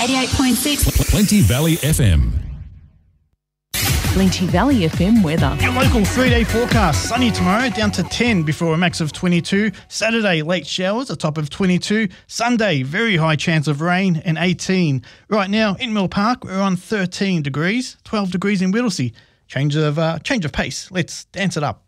88.6. Plenty Valley FM. Plenty Valley FM weather. Your local 3-day forecast. Sunny tomorrow, down to 10 before a max of 22. Saturday, late showers, a top of 22. Sunday, very high chance of rain, and 18. Right now, in Mill Park, we're on 13 degrees, 12 degrees in Whittlesea. Change of pace. Let's dance it up.